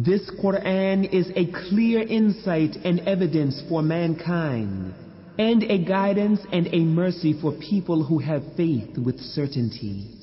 This Quran is a clear insight and evidence for mankind, and a guidance and a mercy for people who have faith with certainty.